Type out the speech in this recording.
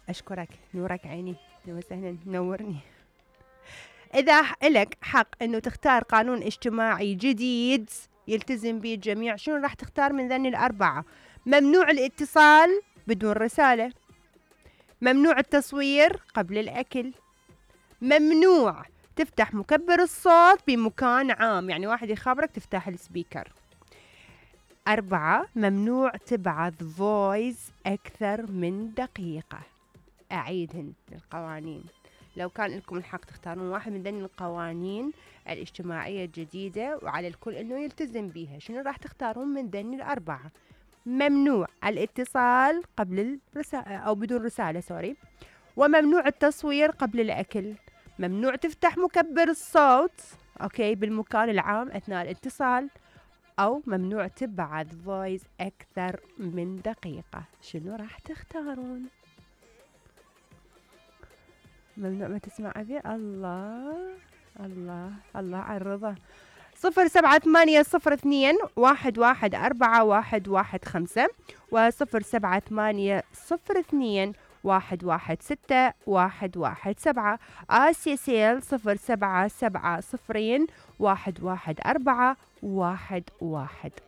أشكرك، نورك عيني، وسهلا نورني. إذا إلك حق إنه تختار قانون اجتماعي جديد يلتزم به الجميع، شنو راح تختار من ذني الأربعة؟ ممنوع الاتصال بدون رسالة، ممنوع التصوير قبل الأكل، ممنوع تفتح مكبر الصوت بمكان عام، يعني واحد يخابرك تفتح السبيكر. 4، ممنوع تبعث فويس أكثر من دقيقة. أعيدهن القوانين، لو كان لكم الحق تختارون واحد من ذني القوانين الاجتماعية الجديدة وعلى الكل أنه يلتزم بيها، شنو راح تختارون من ذني الأربعة؟ ممنوع الاتصال قبل الرسالة أو بدون رسالة سوري، وممنوع التصوير قبل الأكل، ممنوع تفتح مكبر الصوت أوكي بالمكان العام أثناء الاتصال، أو ممنوع تبعث فويس أكثر من دقيقة. شنو راح تختارون؟ ممنوع ما تسمع أبي. الله الله الله على الرضا. 0780211415 و07802116 آسيا سيل 0770 114 114.